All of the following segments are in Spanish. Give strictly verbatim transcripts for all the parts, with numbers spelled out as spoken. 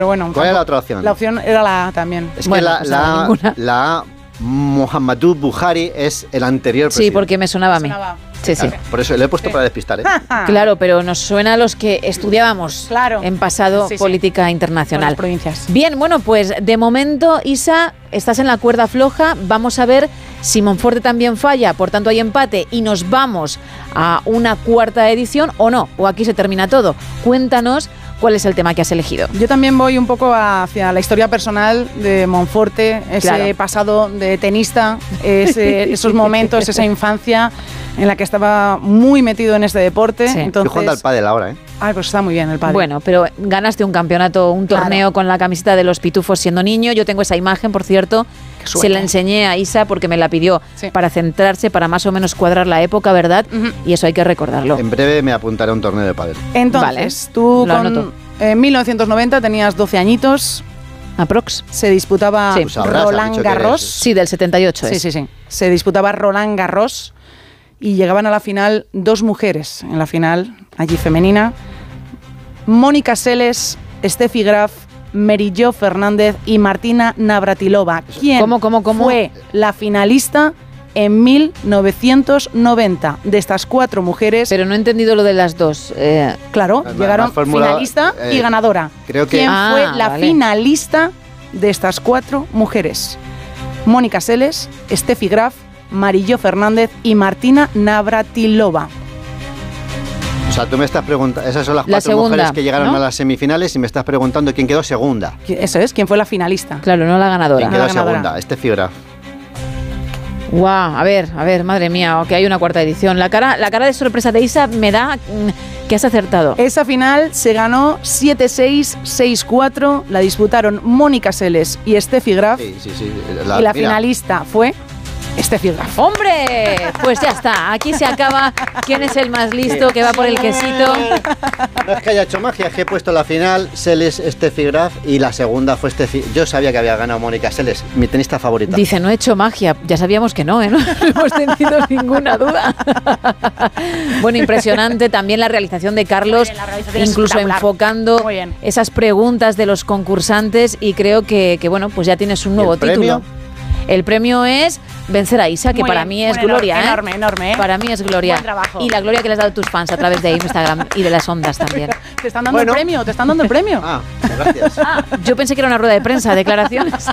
Pero bueno, ¿cuál era la otra opción? La opción era la A también. Es bueno, que la, pues la, ninguna. la A, Muhammadu Buhari, es el anterior Sí, presidente. porque me sonaba a mí. Sonaba. Sí, sí. Claro, por eso le he puesto para despistar, ¿eh? Claro, pero nos suena a los que estudiábamos Claro. en pasado Sí, sí. política Por internacional. las provincias. Bien, bueno, pues de momento, Isa, estás en la cuerda floja. Vamos a ver si Monforte también falla, por tanto hay empate y nos vamos a una cuarta edición o no, o aquí se termina todo. Cuéntanos cuál es el tema que has elegido. Yo también voy un poco hacia la historia personal de Monforte, ese Claro. pasado de tenista, ese, esos momentos, esa infancia en la que estaba muy metido en este deporte. Sí. Estoy Entonces, jugando al pádel ahora, ¿eh? ay, pues está muy bien el pádel. Bueno, pero ganaste un campeonato, un torneo Claro. con la camiseta de los Pitufos siendo niño. Yo tengo esa imagen, por cierto. Qué suerte. Se la enseñé a Isa porque me la pidió Sí. para centrarse, para más o menos cuadrar la época, ¿verdad? Ujú. Y eso hay que recordarlo. En breve me apuntaré a un torneo de pádel. Entonces, Vale. tú Lo con, anoto. en mil novecientos noventa tenías doce añitos, ¿Aprox? se disputaba Sí. Pues sabrás, has Roland dicho que Garros. eres- Sí, del setenta y ocho Sí, es. sí, sí. Se disputaba Roland Garros y llegaban a la final dos mujeres en la final, allí femenina. Mónica Seles, Steffi Graf, Merillo Fernández y Martina Navratilova. ¿Quién ¿Cómo, cómo, cómo? fue la finalista en mil novecientos noventa? De estas cuatro mujeres, Pero no he entendido lo de las dos. Eh, claro, Más- llegaron más fórmula, finalista eh, y ganadora. creo que- ¿Quién Ah, fue la vale. finalista de estas cuatro mujeres? Mónica Seles, Steffi Graf, Marillo Fernández y Martina Navratilova. O sea, tú me estás preguntando, esas son las La cuatro segunda, mujeres que llegaron ¿no? a las semifinales y me estás preguntando quién quedó segunda. Eso es, ¿quién fue la finalista? claro, no la ganadora. ¿Quién No, quedó la ganadora. segunda? Este figura. Guau, a ver, a ver, madre mía, que hay una cuarta edición. La cara, la cara de sorpresa de Isa me da mm, que has acertado. Esa final se ganó siete seis, seis cuatro, la disputaron Mónica Seles y Steffi Graf Sí, sí, sí. y la mira, finalista fue Steffi Graf. ¡Hombre! Pues ya está, aquí se acaba. ¿Quién es el más listo que va por el quesito? No es que haya hecho magia, es que he puesto la final Seles, Steffi Graf y la segunda fue Steffi. Yo sabía que había ganado Mónica Seles, mi tenista favorita. Dice, no he hecho magia. Ya sabíamos que no, ¿eh? No hemos tenido ninguna duda. Bueno, impresionante también la realización de Carlos, Muy bien, la realización es incluso espectacular. enfocando Muy bien. esas preguntas de los concursantes y creo que, que, bueno, pues ya tienes un ¿Y nuevo el título. premio? El premio es vencer a Isa, que Muy para bien, mí es un gloria, enorme, ¿eh? enorme, enorme, ¿eh? Para mí es gloria. Buen trabajo. Y la gloria que les has dado a tus fans a través de Instagram y de las ondas también. Te están dando Bueno. el premio, te están dando el premio. Ah, gracias. Yo pensé que era una rueda de prensa, declaraciones.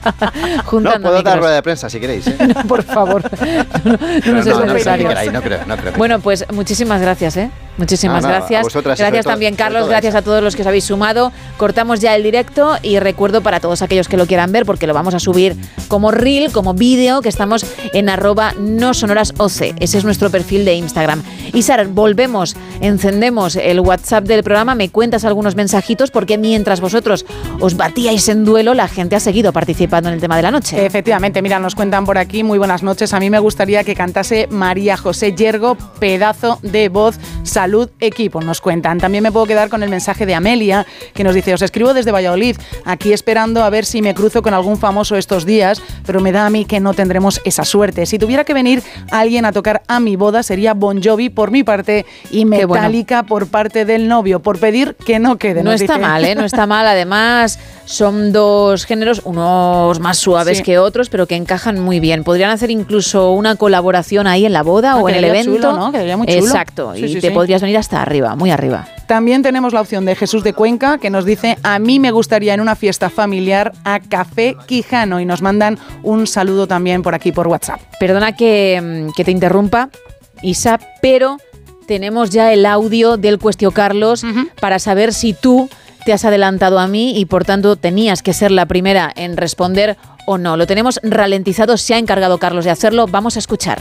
No, Juntando puedo dar micros. rueda de prensa si queréis. ¿eh? No, por favor. No, no, Pero nos es no, no, necesario. no, queráis, no creo, no creo. Bueno, pues muchísimas gracias, ¿eh? Muchísimas Nada, a gracias. vosotras y sobre Gracias todo- también, sobre Carlos. todo Gracias a a todos los que os habéis sumado. Cortamos ya el directo y recuerdo para todos aquellos que lo quieran ver, porque lo vamos a subir como reel, como vídeo, que estamos en arroba no sonoras oc. Ese es nuestro perfil de Instagram. Y Sara, volvemos, encendemos el WhatsApp del programa, me cuentas algunos mensajitos, porque mientras vosotros os batíais en duelo, la gente ha seguido participando en el tema de la noche. Efectivamente, mira, nos cuentan por aquí, muy buenas noches. A mí me gustaría que cantase María José Yergo, pedazo de voz, salud, equipo, nos cuentan. También me puedo quedar con el mensaje de Amelia, que nos dice, os escribo desde Valladolid, aquí esperando a ver si me cruzo con algún famoso estos días, pero me da a mí que no tendremos esa suerte. Si tuviera que venir alguien a tocar a mi boda, sería Bon Jovi por mi parte y Qué bueno. Metallica por parte del novio, por pedir que no quede. No nos está dice. mal, ¿eh? No está mal. Además, son dos géneros, unos más suaves Sí. que otros, pero que encajan muy bien. Podrían hacer incluso una colaboración ahí en la boda Ah, o en el quedaría evento. chulo, ¿no? Quedaría muy chulo. Exacto. Sí, y sí, te sí. podrías venir hasta arriba, muy arriba. También tenemos la opción de Jesús de Cuenca, que nos dice, a mí me gustaría en una fiesta familiar a Café Quijano, y nos mandan un saludo también por aquí por WhatsApp. Perdona que, que te interrumpa, Isa, pero tenemos ya el audio del Cuestio Carlos Ujú. para saber si tú te has adelantado a mí y por tanto tenías que ser la primera en responder o no. Lo tenemos ralentizado, se ha encargado Carlos de hacerlo. Vamos a escuchar.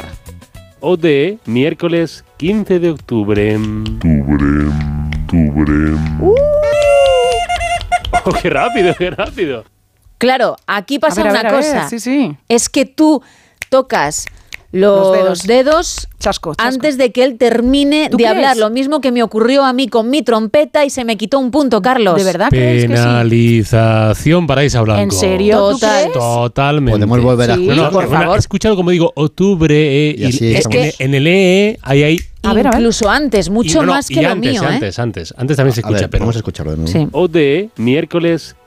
O D, miércoles quince de octubre. Octubre, octubre. Oh, qué rápido, qué rápido. Claro, aquí pasa A ver, a una ver, a ver, cosa. sí, sí. Es que tú tocas los, Los dedos. dedos, Chasco, chasco. antes de que él termine ¿Tú de crees? hablar. Lo mismo que me ocurrió a mí con mi trompeta y se me quitó un punto, Carlos. ¿De verdad crees que sí? Penalización para Isa Blanco. ¿En serio? ¿Tú Total. crees? Totalmente. Podemos volver a Sí, escuchar. por Bueno, favor. He escuchado como digo octubre eh, Y así y estamos. en, en el E ahí hay A ver, a ver. Incluso antes, mucho Y no, no, más y que lo antes, mío, ¿eh? Antes, antes, antes también se A escucha, ver, pero vamos a escucharlo de nuevo. Sí. O D, miércoles